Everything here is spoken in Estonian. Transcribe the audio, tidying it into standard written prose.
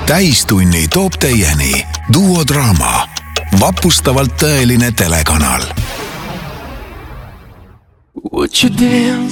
täistunni toob teieni Duo Draama, vapustavalt tõeline telekanal. Would you dance